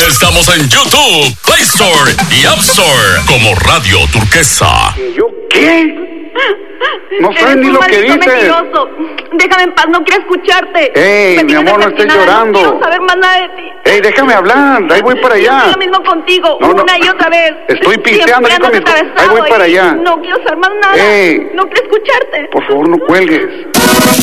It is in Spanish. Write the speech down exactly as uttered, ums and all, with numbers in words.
Estamos en YouTube, Play Store y App Store como Radio Turquesa. ¿Yo qué? No sé ni lo que dices. Mentiroso. Déjame en paz, no quiero escucharte. Ey, mi amor, no estés llorando. No quiero saber más nada de ti. Ey, déjame hablar, ahí voy para allá. Yo lo mismo contigo, no, no. una y otra vez. Estoy pisteando aquí con mis... Ahí voy para allá. No quiero saber más nada. Ey. No quiero escucharte. Por favor, no cuelgues.